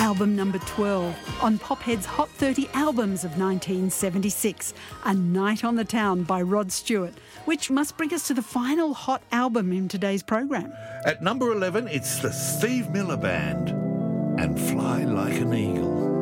album number 12 on Pophead's Hot 30 Albums of 1976, A Night on the Town by Rod Stewart, which must bring us to the final hot album in today's program. At number 11, it's the Steve Miller Band and Fly Like an Eagle.